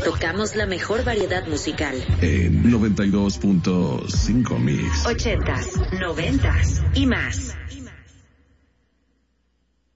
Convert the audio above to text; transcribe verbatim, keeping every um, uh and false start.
Tocamos la mejor variedad musical. En noventa y dos punto cinco Mix. Ochentas, noventas y más.